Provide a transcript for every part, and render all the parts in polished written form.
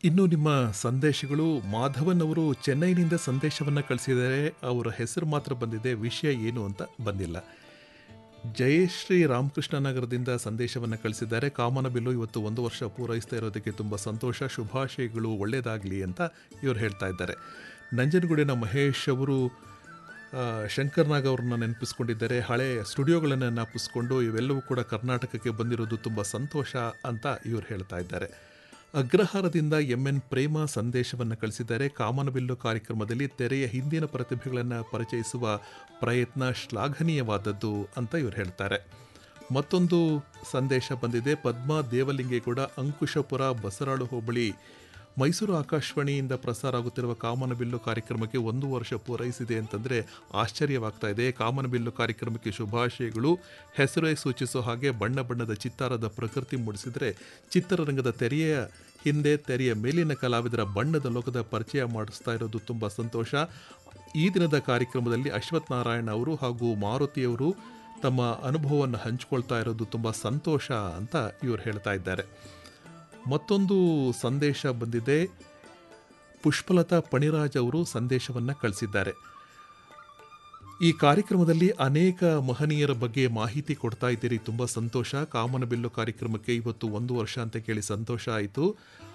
ಇನ್ನು ನಿಮ್ಮ ಸಂದೇಶಗಳು ಮಾಧವನ್ ಅವರು ಚೆನ್ನೈನಿಂದ ಸಂದೇಶವನ್ನು ಕಳಿಸಿದರೆ ಅವರ ಹೆಸರು ಮಾತ್ರ ಬಂದಿದೆ, ವಿಷಯ ಏನು ಅಂತ ಬಂದಿಲ್ಲ. ಜಯಶ್ರೀ ರಾಮಕೃಷ್ಣ ನಗರದಿಂದ ಸಂದೇಶವನ್ನು ಕಳಿಸಿದ್ದಾರೆ. ಕಾಮನಬಿಲ್ಲು ಇವತ್ತು 1 ವರ್ಷ ಪೂರೈಸ್ತಾ ಇರೋದಕ್ಕೆ ತುಂಬ ಸಂತೋಷ, ಶುಭಾಶಯಗಳು, ಒಳ್ಳೆಯದಾಗಲಿ ಅಂತ ಇವರು ಹೇಳ್ತಾ ಇದ್ದಾರೆ. ನಂಜನಗೂಡಿನ ಮಹೇಶ್ ಅವರು ಶಂಕರ್ನಾಗ್ ಅವ್ರನ್ನ ನೆನಪಿಸ್ಕೊಂಡಿದ್ದಾರೆ. ಹಳೆ ಸ್ಟುಡಿಯೋಗಳನ್ನು ನೆನಪಿಸ್ಕೊಂಡು ಇವೆಲ್ಲವೂ ಕೂಡ ಕರ್ನಾಟಕಕ್ಕೆ ಬಂದಿರೋದು ತುಂಬ ಸಂತೋಷ ಅಂತ ಇವರು ಹೇಳ್ತಾ ಇದ್ದಾರೆ. ಅಗ್ರಹಾರದಿಂದ MN ಪ್ರೇಮ ಸಂದೇಶವನ್ನು ಕಳಿಸಿದ್ದಾರೆ. ಕಾಮನಬಿಲ್ಲು ಕಾರ್ಯಕ್ರಮದಲ್ಲಿ ತೆರೆಯ ಹಿಂದಿನ ಪ್ರತಿಭೆಗಳನ್ನು ಪರಿಚಯಿಸುವ ಪ್ರಯತ್ನ ಶ್ಲಾಘನೀಯವಾದದ್ದು ಅಂತ ಇವರು ಹೇಳ್ತಾರೆ. ಮತ್ತೊಂದು ಸಂದೇಶ ಬಂದಿದೆ. ಪದ್ಮಾ ದೇವಲಿಂಗೇಗೌಡ, ಅಂಕುಶಪುರ, ಬಸರಾಳು ಹೋಬಳಿ, ಮೈಸೂರು ಆಕಾಶವಾಣಿಯಿಂದ ಪ್ರಸಾರ ಆಗುತ್ತಿರುವ ಕಾಮನಬಿಲ್ಲು ಕಾರ್ಯಕ್ರಮಕ್ಕೆ 1 ವರ್ಷ ಪೂರೈಸಿದೆ ಅಂತಂದರೆ ಆಶ್ಚರ್ಯವಾಗ್ತಾ ಇದೆ. ಕಾಮನಬಿಲ್ಲು ಕಾರ್ಯಕ್ರಮಕ್ಕೆ ಶುಭಾಶಯಗಳು. ಹೆಸರೇ ಸೂಚಿಸೋ ಹಾಗೆ ಬಣ್ಣ ಬಣ್ಣದ ಚಿತ್ತಾರದ ಪ್ರಕೃತಿ ಮೂಡಿಸಿದರೆ ಚಿತ್ರರಂಗದ ತೆರೆಯ ಹಿಂದೆ ತೆರೆಯ ಮೇಲಿನ ಕಲಾವಿದರ ಬಣ್ಣದ ಲೋಕದ ಪರಿಚಯ ಮಾಡಿಸ್ತಾ ಇರೋದು ತುಂಬ ಸಂತೋಷ. ಈ ದಿನದ ಕಾರ್ಯಕ್ರಮದಲ್ಲಿ ಅಶ್ವಥ್ ನಾರಾಯಣ ಅವರು ಹಾಗೂ ಮಾರುತಿಯವರು ತಮ್ಮ ಅನುಭವವನ್ನು ಹಂಚಿಕೊಳ್ತಾ ಇರೋದು ತುಂಬ ಸಂತೋಷ ಅಂತ ಇವರು ಹೇಳ್ತಾ ಇದ್ದಾರೆ. ಮತ್ತೊಂದು ಸಂದೇಶ ಬಂದಿದೆ. ಪುಷ್ಪಲತಾ ಪಣಿರಾಜ್ ಅವರು ಸಂದೇಶವನ್ನು ಕಳಿಸಿದ್ದಾರೆ. ಈ ಕಾರ್ಯಕ್ರಮದಲ್ಲಿ ಅನೇಕ ಮಹನೀಯರ ಬಗ್ಗೆ ಮಾಹಿತಿ ಕೊಡ್ತಾ ಇದ್ದೀರಿ, ತುಂಬ ಸಂತೋಷ. ಕಾಮನಬಿಲ್ಲು ಕಾರ್ಯಕ್ರಮಕ್ಕೆ ಇವತ್ತು 1 ವರ್ಷ ಅಂತ ಕೇಳಿ ಸಂತೋಷ ಆಯಿತು.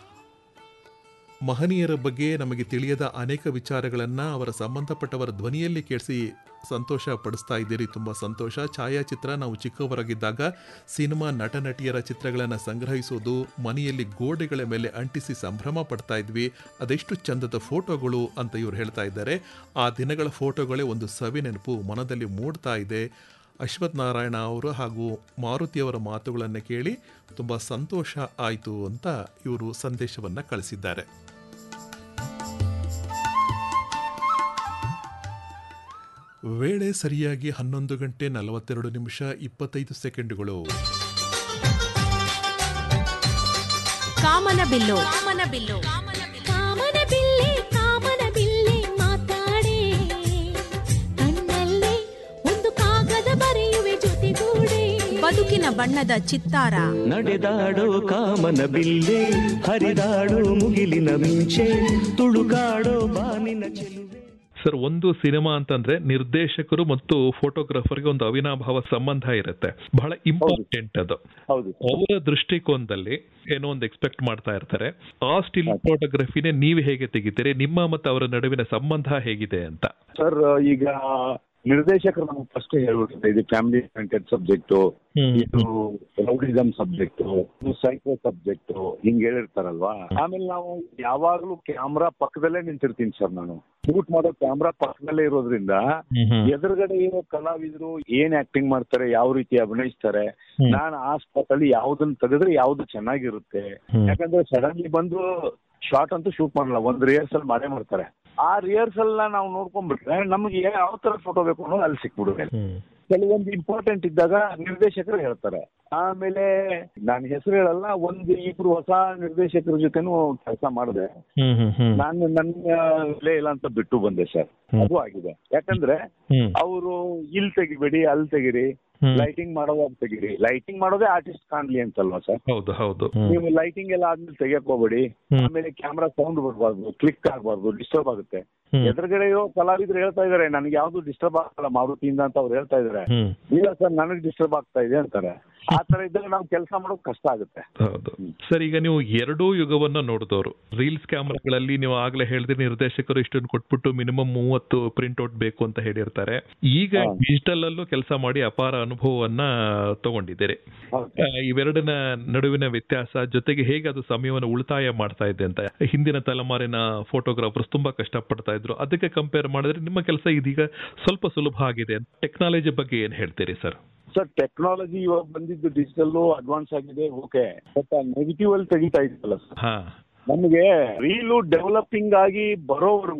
ಮಹನೀಯರ ಬಗ್ಗೆ ನಮಗೆ ತಿಳಿಯದ ಅನೇಕ ವಿಚಾರಗಳನ್ನು ಅವರ ಸಂಬಂಧಪಟ್ಟವರ ಧ್ವನಿಯಲ್ಲಿ ಕೇಳಿಸಿ ಸಂತೋಷ ಪಡಿಸ್ತಾ ಇದ್ದೀರಿ, ತುಂಬ ಸಂತೋಷ. ಛಾಯಾಚಿತ್ರ, ನಾವು ಚಿಕ್ಕವರಾಗಿದ್ದಾಗ ಸಿನಿಮಾ ನಟ ನಟಿಯರ ಚಿತ್ರಗಳನ್ನು ಸಂಗ್ರಹಿಸೋದು, ಮನೆಯಲ್ಲಿ ಗೋಡೆಗಳ ಮೇಲೆ ಅಂಟಿಸಿ ಸಂಭ್ರಮ ಪಡ್ತಾ ಇದ್ವಿ, ಅದೆಷ್ಟು ಚಂದದ ಫೋಟೋಗಳು ಅಂತ ಇವರು ಹೇಳ್ತಾ ಇದ್ದಾರೆ. ಆ ದಿನಗಳ ಫೋಟೋಗಳೇ ಒಂದು ಸವಿ ನೆನಪು ಮನದಲ್ಲಿ ಮೂಡ್ತಾ ಇದೆ. ಅಶ್ವಥ್ ನಾರಾಯಣ ಅವರು ಹಾಗೂ ಮಾರುತಿಯವರ ಮಾತುಗಳನ್ನು ಕೇಳಿ ತುಂಬ ಸಂತೋಷ ಆಯಿತು ಅಂತ ಇವರು ಸಂದೇಶವನ್ನು ಕಳಿಸಿದ್ದಾರೆ. ವೇಳೆ ಸರಿಯಾಗಿ 11 ಗಂಟೆ 42 ನಿಮಿಷ 25 ಸೆಕೆಂಡುಗಳು. ಕಾಮನಬಿಲ್ಲು ಕಾಮನಬಿಲ್ಲು ಕಾಮನಬಿಲ್ಲೆ ಕಾಮನಬಿಲ್ಲೆ ಮಾತಾಡೆ, ಕಣ್ಣಲ್ಲೇ ಒಂದು ಕಾಗದ ಬರೆಯುವೆ ಜೊತೆಗೂಡೆ, ಬದುಕಿನ ಬಣ್ಣದ ಚಿತ್ತಾರ. ನಡೆದಾಡೋ ಕಾಮನಬಿಲ್ಲೆ, ಹರಿದಾಡೋ ಮುಗಿಲಿನ ಮಿಂಚೆ, ತುಳುಕಾಡೋ ಬಾನಿನ ಚೆಲುವೆ. ಸರ್, ಒಂದು ಸಿನಿಮಾ ಅಂತಂದ್ರೆ ನಿರ್ದೇಶಕರು ಮತ್ತು ಫೋಟೋಗ್ರಾಫರ್ಗೆ ಒಂದು ಅವಿನಾಭಾವ ಸಂಬಂಧ ಇರುತ್ತೆ, ಬಹಳ ಇಂಪಾರ್ಟೆಂಟ್ ಅದು. ಅವರ ದೃಷ್ಟಿಕೋನದಲ್ಲಿ ಏನೋ ಒಂದು ಎಕ್ಸ್ಪೆಕ್ಟ್ ಮಾಡ್ತಾ ಇರ್ತಾರೆ. ಆ ಸ್ಟಿಲ್ ಫೋಟೋಗ್ರಫಿನೇ ನೀವು ಹೇಗೆ ತೆಗಿತೀರಿ? ನಿಮ್ಮ ಮತ್ತು ಅವರ ನಡುವಿನ ಸಂಬಂಧ ಹೇಗಿದೆ ಅಂತ? ಸರ್, ಈಗ ನಿರ್ದೇಶಕರು ನಮ್ಗೆ ಫಸ್ಟ್ ಹೇಳ್ಬಿಟ್ಟಿದೆ, ಇದು ಫ್ಯಾಮಿಲಿ ಓರಿಯೆಂಟೆಡ್ ಸಬ್ಜೆಕ್ಟ್, ಇದು ರೌಡಿಸಮ್ ಸಬ್ಜೆಕ್ಟ್, ಇದು ಸೈಕೋ ಸಬ್ಜೆಕ್ಟ್, ಹಿಂಗ್ ಹೇಳಿರ್ತಾರಲ್ವಾ. ಆಮೇಲೆ ನಾವು ಯಾವಾಗ್ಲೂ ಕ್ಯಾಮ್ರಾ ಪಕ್ಕದಲ್ಲೇ ನಿಂತಿರ್ತೀನಿ ಸರ್. ನಾನು ಶೂಟ್ ಮಾಡೋ ಕ್ಯಾಮ್ರಾ ಪಕ್ಕದಲ್ಲೇ ಇರೋದ್ರಿಂದ ಎದುರುಗಡೆ ಇರೋ ಕಲಾವಿದರು ಏನ್ ಆಕ್ಟಿಂಗ್ ಮಾಡ್ತಾರೆ, ಯಾವ ರೀತಿ ಅಭಿನಯಿಸ್ತಾರೆ, ನಾನು ಆ ಸ್ಪಾಟ್ ಅಲ್ಲಿ ಯಾವ್ದನ್ನ ತೆಗೆದ್ರೆ ಯಾವ್ದು ಚೆನ್ನಾಗಿರುತ್ತೆ. ಯಾಕಂದ್ರೆ ಸಡನ್ಲಿ ಬಂದು ಶಾರ್ಟ್ ಅಂತೂ ಶೂಟ್ ಮಾಡಲ್ಲ, ಒಂದು ರಿಹರ್ಸಲ್ ಮಾಡೇ ಮಾಡ್ತಾರೆ. ಆ ರಿಹರ್ಸಲ್ ನಾವು ನೋಡ್ಕೊಂಡ್ಬಿಟ್ರೆ ನಮ್ಗೆ ಯಾವ ತರ ಫೋಟೋ ಬೇಕು ಅನ್ನೋದು ಅಲ್ಲಿ ಸಿಕ್ಬಿಡುತ್ತೆ. ಕೆಲವೊಂದು ಇಂಪಾರ್ಟೆಂಟ್ ಇದ್ದಾಗ ನಿರ್ದೇಶಕರು ಹೇಳ್ತಾರೆ. ಆಮೇಲೆ ನಾನು ಹೆಸರು ಹೇಳಲ್ಲ, 1-2 ಹೊಸ ನಿರ್ದೇಶಕರ ಜೊತೆನೂ ಕೆಲಸ ಮಾಡಿದೆ. ನಾನು ನನ್ನ ಇಲ್ಲ ಅಂತ ಬಿಟ್ಟು ಬಂದೆ ಸರ್. ಅದು ಆಗಿದೆ. ಯಾಕಂದ್ರೆ ಅವರು ಇಲ್ಲಿ ತೆಗಿಬೇಡಿ, ಅಲ್ಲಿ ತೆಗಿರಿ, ಲೈಟಿಂಗ್ ಮಾಡೋದಾಗ ತೆಗಿರಿ. ಲೈಟಿಂಗ್ ಮಾಡೋದೇ ಆರ್ಟಿಸ್ಟ್ ಕಾಣ್ಲಿ ಅಂತಲ್ವಾ ಸರ್? ಹೌದು ಹೌದು. ನೀವು ಲೈಟಿಂಗ್ ಎಲ್ಲ ಆದ್ಮೇಲೆ ತೆಗಿಯಕ್ ಹೋಗ್ಬೇಡಿ. ಆಮೇಲೆ ಕ್ಯಾಮ್ರಾ ಸೌಂಡ್ ಬರ್ಬಾರ್ದು, ಕ್ಲಿಕ್ ಆಗ್ಬಾರ್ದು, ಡಿಸ್ಟರ್ಬ್ ಆಗುತ್ತೆ. ಎದುರುಗಡೆ ಇರೋ ಕಲಾವಿದ್ರು ಹೇಳ್ತಾ ಇದಾರೆ, ನನಗೆ ಯಾವ್ದು ಡಿಸ್ಟರ್ಬ್ ಆಗಲ್ಲ ಮಾರುತಿಯಿಂದ ಅಂತ ಅವ್ರು ಹೇಳ್ತಾ ಇದಾರೆ. ಇಲ್ಲ ಸರ್, ನನಗೆ ಡಿಸ್ಟರ್ಬ್ ಆಗ್ತಾ ಇದೆ ಅಂತಾರೆ. ಆ ತರ ಇದ್ದಾಗ ನಾವು ಕೆಲಸ ಮಾಡೋದು ಕಷ್ಟ ಆಗುತ್ತೆ. ಹೌದು ಸರ್. ಈಗ ನೀವು ಎರಡೂ ಯುಗವನ್ನ ನೋಡಿದವರು, ರೀಲ್ಸ್ ಕ್ಯಾಮ್ರಾಗಳಲ್ಲಿ ನೀವು ಆಗ್ಲೇ ಹೇಳಿದ್ರೆ ನಿರ್ದೇಶಕರು ಇಷ್ಟನ್ನು ಕೊಟ್ಬಿಟ್ಟು ಮಿನಿಮಮ್ 30 ಪ್ರಿಂಟ್ ಔಟ್ ಬೇಕು ಅಂತ ಹೇಳಿರ್ತಾರೆ. ಈಗ ಡಿಜಿಟಲ್ ಅಲ್ಲೂ ಕೆಲಸ ಮಾಡಿ ಅಪಾರ ಅನುಭವವನ್ನ ತಗೊಂಡಿದ್ದೀರಿ. ಇವೆರಡನ ನಡುವಿನ ವ್ಯತ್ಯಾಸ, ಜೊತೆಗೆ ಹೇಗೆ ಅದು ಸಮಯವನ್ನು ಉಳಿತಾಯ ಮಾಡ್ತಾ ಇದೆ ಅಂತ. ಹಿಂದಿನ ತಲೆಮಾರಿನ ಫೋಟೋಗ್ರಾಫರ್ಸ್ ತುಂಬಾ ಕಷ್ಟಪಡ್ತಾ ಇದ್ರು, ಅದಕ್ಕೆ ಕಂಪೇರ್ ಮಾಡಿದ್ರೆ ನಿಮ್ಮ ಕೆಲಸ ಇದೀಗ ಸ್ವಲ್ಪ ಸುಲಭ ಆಗಿದೆ. ಟೆಕ್ನಾಲಜಿ ಬಗ್ಗೆ ಏನ್ ಹೇಳ್ತೀರಿ ಸರ್? ಸರ್, ಟೆಕ್ನಾಲಜಿ ಇವಾಗ ಬಂದಿದ್ದು ಡಿಜಿಟಲ್ ಅಡ್ವಾನ್ಸ್ ಆಗಿದೆ, ಓಕೆ. ಬಟ್ ನೆಗೆಟಿವ್ ಅಲ್ಲಿ ತೆಗಿತಾ ಇದ್ದಲ್ಲ ಸರ್, ನಮಗೆ ರೀಲು ಡೆವಲಪಿಂಗ್ ಆಗಿ ಬರೋವರೆಗೂ